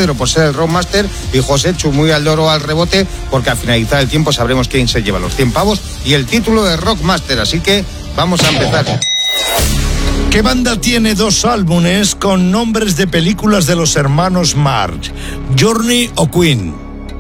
Pedro por ser el Rockmaster y José Chu muy al loro al rebote, porque al finalizar el tiempo sabremos quién se lleva los 100 pavos y el título de Rockmaster. Así que vamos a empezar. ¿Qué banda tiene 2 álbumes con nombres de películas de los hermanos Marx? ¿Journey o Queen?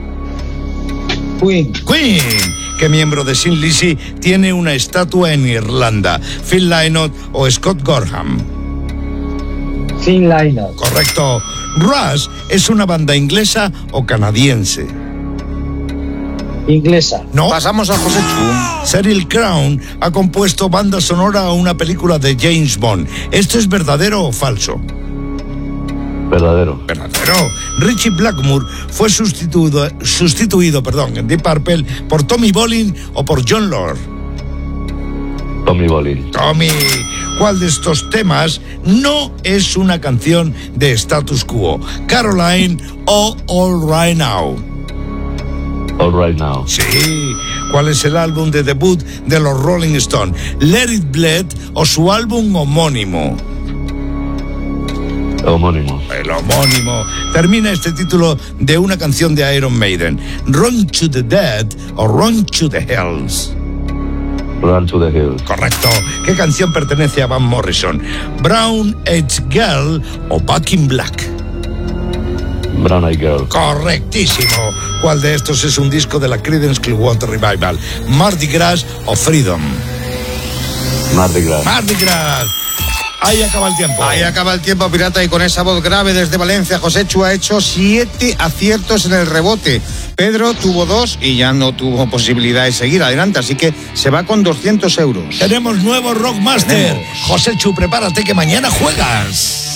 Queen. ¿Qué miembro de Sin Lizzy tiene una estatua en Irlanda? ¿Phil Lynott o Scott Gorham? Phil Lynott. Correcto. ¿Rush es una banda inglesa o canadiense? Inglesa. No. Pasamos a José Chu. Cyril Crown ha compuesto banda sonora a una película de James Bond. ¿Esto es verdadero o falso? Verdadero. Richie Blackmore fue sustituido en Deep Purple por Tommy Bolin o por John Lord. Tommy Bolin. Tommy, ¿cuál de estos temas no es una canción de Status Quo? ¿Caroline o All Right Now? All Right Now. Sí. ¿Cuál es el álbum de debut de los Rolling Stones? ¿Let It Bleed o su álbum homónimo? Homónimo. El homónimo. Termina este título de una canción de Iron Maiden. ¿Run to the Dead o Run to the Hills? Run to the Hills. Correcto. ¿Qué canción pertenece a Van Morrison? ¿Brown Eyed Girl o Back in Black? Brown Eyed Girl. Correctísimo. ¿Cuál de estos es un disco de la Creedence Clearwater Revival? ¿Mardi Gras o Freedom? Mardi Gras. Mardi Gras. Ahí acaba el tiempo. Ahí acaba el tiempo, pirata, y con esa voz grave desde Valencia, José Chu ha hecho 7 aciertos en el rebote. Pedro tuvo 2 y ya no tuvo posibilidad de seguir adelante, así que se va con 200 euros. Tenemos nuevo Rockmaster. José Chu, prepárate que mañana juegas.